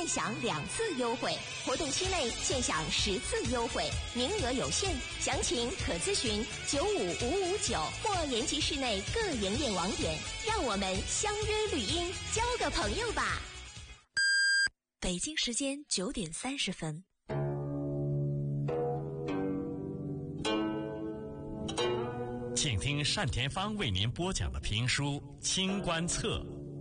现享2次优惠，活动期内现享10次优惠，名额有限，详情可咨询95559或延吉市内各营业网点。让我们相约绿荫，交个朋友吧。 北京时间9点30分。 请听单田芳为您播讲的评书《清官侧》。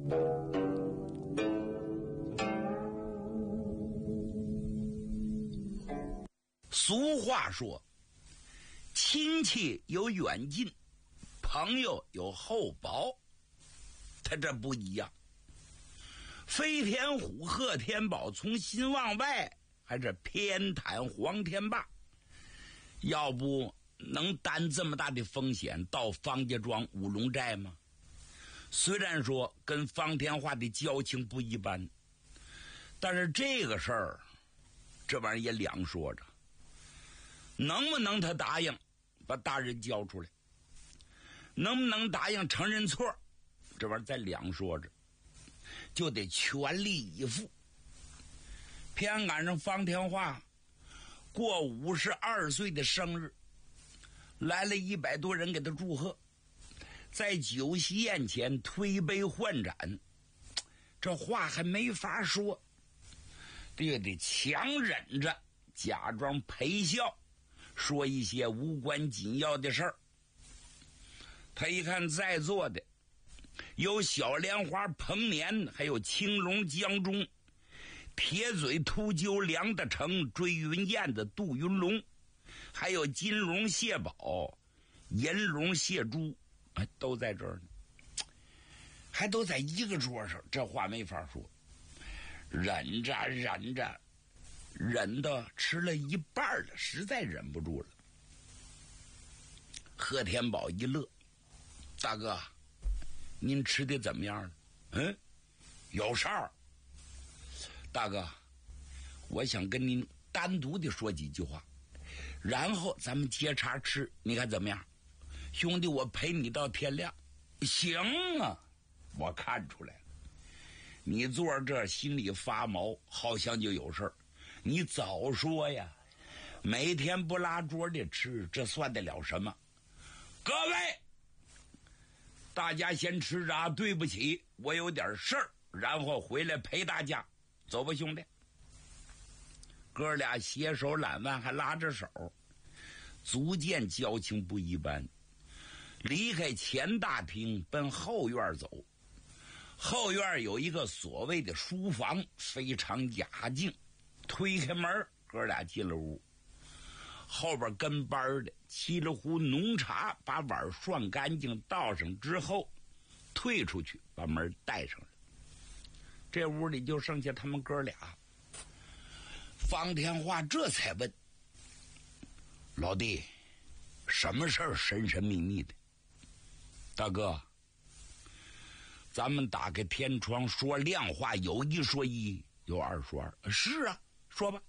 俗话说，亲戚有远近，朋友有厚薄，他这不一样。飞天虎、贺天宝从心往外，还是偏袒黄天霸，要不能担这么大的风险到方家庄五龙寨吗？虽然说跟方天化的交情不一般，但是这个事儿，这玩意儿也两说着。能不能他答应把大人交出来，能不能答应承认错，这玩意儿再两说着，就得全力以赴。偏赶上方天化过52岁的生日，来了100多人给他祝贺，在酒席宴前推杯换盏，这话还没法说，这得强忍着假装陪笑，说一些无关紧要的事儿。他一看在座的有小莲花彭年，还有青龙江中，铁嘴秃鹫梁德成，追云燕子杜云龙，还有金龙谢宝，银龙谢珠，都在这儿呢，还都在一个桌上，这话没法说。忍着忍着，忍到吃了一半了，实在忍不住了。贺天宝一乐，大哥，您吃的怎么样了？有事儿。大哥，我想跟您单独的说几句话，然后咱们接茬吃，你看怎么样？兄弟，我陪你到天亮。行啊，我看出来了，你坐这心里发毛，好像就有事儿。你早说呀，每天不拉桌的吃，这算得了什么？各位，大家先吃着啊，对不起，我有点事儿，然后回来陪大家。走吧，兄弟。哥俩携手揽腕，还拉着手，足见交情不一般。离开前大厅，奔后院走。后院有一个所谓的书房，非常雅静。推开门，哥俩进了屋。后边跟班的沏了壶浓茶，把碗涮干净倒上之后，退出去把门带上了。这屋里就剩下他们哥俩。方天化这才问：老弟，什么事儿神神秘秘的？大哥，咱们打开天窗说亮话，有一说一，有二说二。是啊，说吧。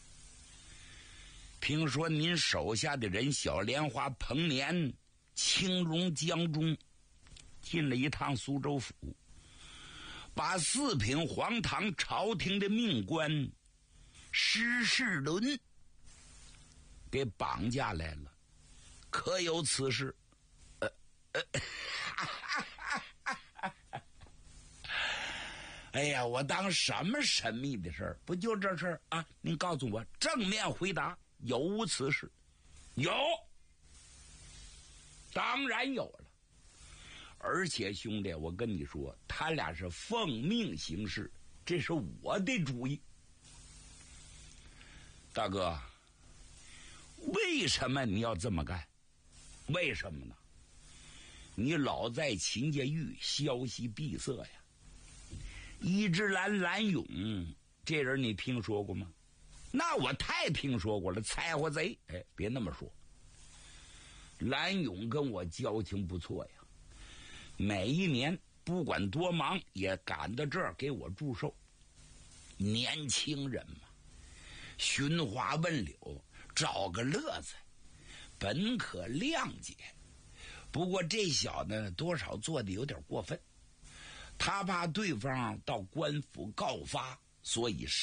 听说您手下的人小莲花彭年、青龙江中进了一趟苏州府，把4品黄堂朝廷的命官施世伦给绑架来了，可有此事？哎呀，我当什么神秘的事儿？不就这事儿啊？您告诉我，正面回答，有无此事？有，当然有了。而且兄弟，我跟你说，他俩是奉命行事，这是我的主意。大哥，为什么你要这么干？为什么呢？你老在秦家峪，消息闭塞呀。一只蓝勇这人你听说过吗？那我太听说过了，猜货贼。别那么说，蓝勇跟我交情不错呀，每一年不管多忙也赶到这儿给我祝寿。年轻人嘛，寻花问柳，找个乐子，本可谅解。不过这小子多少做的有点过分，他怕对方到官府告发，所以